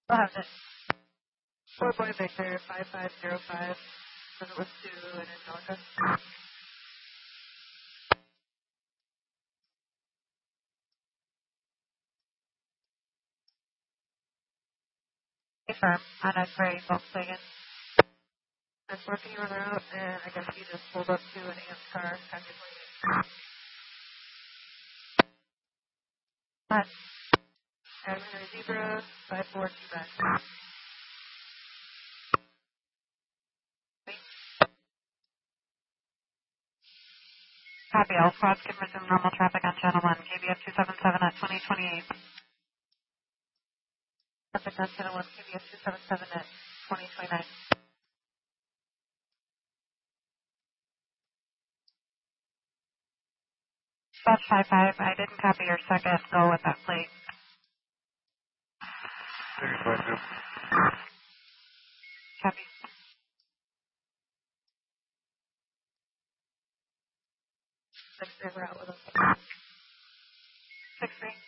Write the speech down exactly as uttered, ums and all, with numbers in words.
We'll have this. Four Boy Victor, five five zero five. Because it was two in Angelica. Firm on X-ray Volkswagen. That's working you on the route, and I guess you just pulled up to an A M car. Copy Hi. Avenue Zebra, five four two back. Copy. All squads can resume normal traffic on Channel one. K B F two seven seven at twenty twenty-eight. Traffic on Channel one, K B F two seven seven at twenty twenty-nine. Dispatch five five, I didn't copy your second. Go with that plate. Copy. Six three, we're out with them. Six three.